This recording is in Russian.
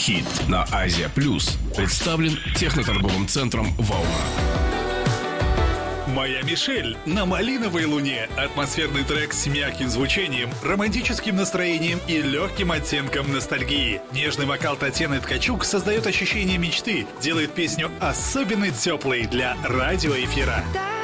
хит на Азия Плюс представлен техноторговым центром «Волна». «Моя Мишель» на малиновой луне. Атмосферный трек с мягким звучанием, романтическим настроением и легким оттенком ностальгии. Нежный вокал Татьяны Ткачук создает ощущение мечты, делает песню особенно теплой для радиоэфира.